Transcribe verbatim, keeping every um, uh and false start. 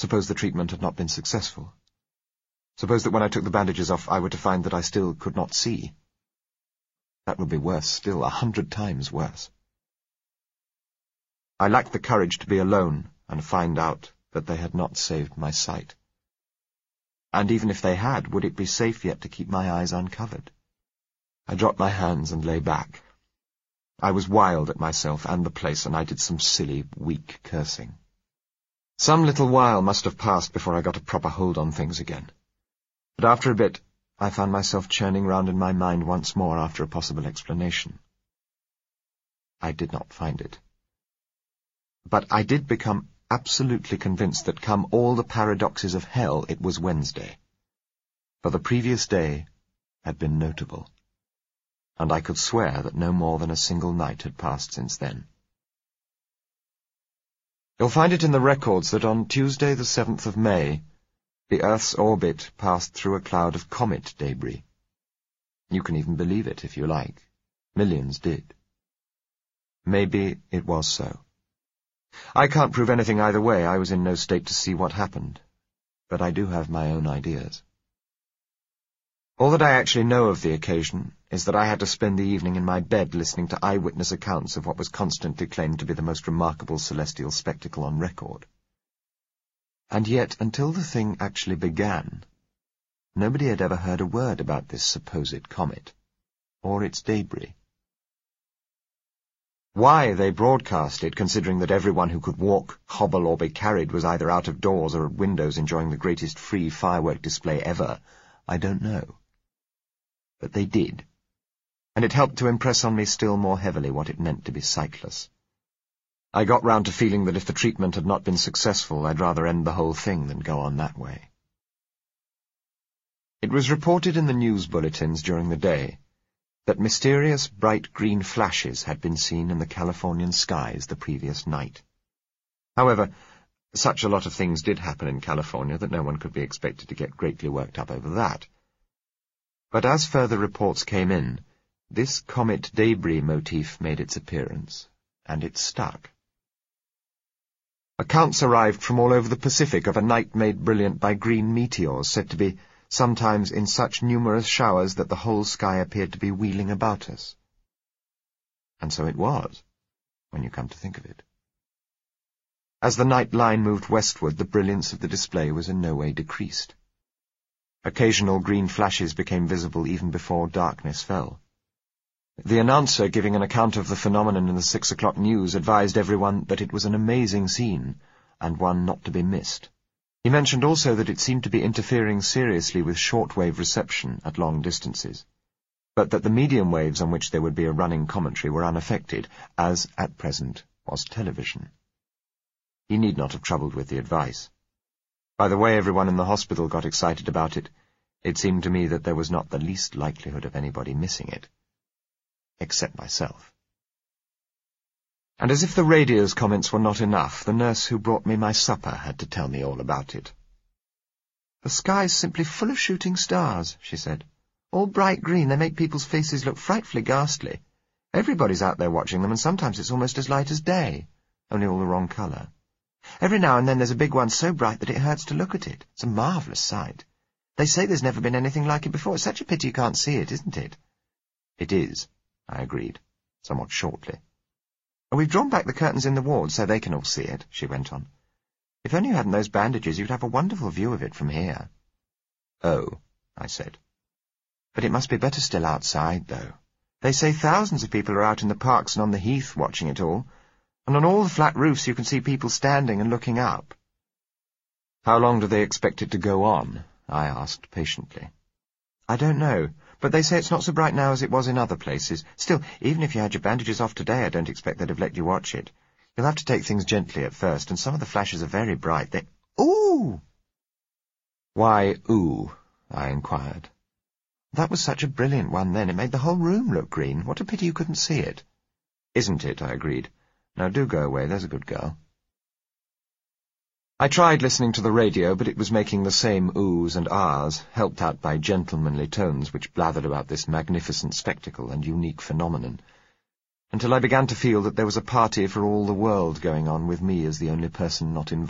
Suppose the treatment had not been successful. Suppose that when I took the bandages off, I were to find that I still could not see. That would be worse still, a hundred times worse. I lacked the courage to be alone and find out that they had not saved my sight. And even if they had, would it be safe yet to keep my eyes uncovered? I dropped my hands and lay back. I was wild at myself and the place, and I did some silly, weak cursing. Some little while must have passed before I got a proper hold on things again. But after a bit, I found myself churning round in my mind once more after a possible explanation. I did not find it. But I did become absolutely convinced that, come all the paradoxes of hell, it was Wednesday. For the previous day had been notable, and I could swear that no more than a single night had passed since then. You'll find it in the records that on Tuesday the seventh of May, the Earth's orbit passed through a cloud of comet debris. You can even believe it if you like. Millions did. Maybe it was so. I can't prove anything either way. I was in no state to see what happened, but I do have my own ideas. All that I actually know of the occasion is that I had to spend the evening in my bed listening to eyewitness accounts of what was constantly claimed to be the most remarkable celestial spectacle on record. And yet, until the thing actually began, nobody had ever heard a word about this supposed comet, or its debris. Why they broadcast it, considering that everyone who could walk, hobble, or be carried was either out of doors or at windows enjoying the greatest free firework display ever, I don't know. But they did, and it helped to impress on me still more heavily what it meant to be sightless. I got round to feeling that if the treatment had not been successful, I'd rather end the whole thing than go on that way. It was reported in the news bulletins during the day that mysterious bright green flashes had been seen in the Californian skies the previous night. However, such a lot of things did happen in California that no one could be expected to get greatly worked up over that. But as further reports came in, this comet debris motif made its appearance, and it stuck. Accounts arrived from all over the Pacific of a night made brilliant by green meteors, said to be sometimes in such numerous showers that the whole sky appeared to be wheeling about us. And so it was, when you come to think of it. As the night line moved westward, the brilliance of the display was in no way decreased. Occasional green flashes became visible even before darkness fell. The announcer giving an account of the phenomenon in the six o'clock news advised everyone that it was an amazing scene, and one not to be missed. He mentioned also that it seemed to be interfering seriously with shortwave reception at long distances, but that the medium waves on which there would be a running commentary were unaffected, as, at present, was television. He need not have troubled with the advice. By the way everyone in the hospital got excited about it, it seemed to me that there was not the least likelihood of anybody missing it, except myself. And as if the radio's comments were not enough, the nurse who brought me my supper had to tell me all about it. "The sky's simply full of shooting stars," she said. "All bright green, they make people's faces look frightfully ghastly. Everybody's out there watching them, and sometimes it's almost as light as day, only all the wrong colour. Every now and then there's a big one so bright that it hurts to look at it. It's a marvellous sight. They say there's never been anything like it before. It's such a pity you can't see it, isn't it?" "It is," I agreed, somewhat shortly. "We've drawn back the curtains in the ward so they can all see it," she went on. "If only you hadn't those bandages, you'd have a wonderful view of it from here." "Oh," I said. "But it must be better still outside, though. They say thousands of people are out in the parks and on the heath watching it all, and on all the flat roofs you can see people standing and looking up." "How long do they expect it to go on?" I asked patiently. "I don't know, but they say it's not so bright now as it was in other places. Still, even if you had your bandages off today, I don't expect they'd have let you watch it. You'll have to take things gently at first, and some of the flashes are very bright. They— Ooh!" "Why, ooh?" I inquired. "That was such a brilliant one then. It made the whole room look green. What a pity you couldn't see it." "Isn't it?" I agreed. "Now do go away, there's a good girl." I tried listening to the radio, but it was making the same oohs and ahs, helped out by gentlemanly tones which blathered about this magnificent spectacle and unique phenomenon, until I began to feel that there was a party for all the world going on with me as the only person not involved.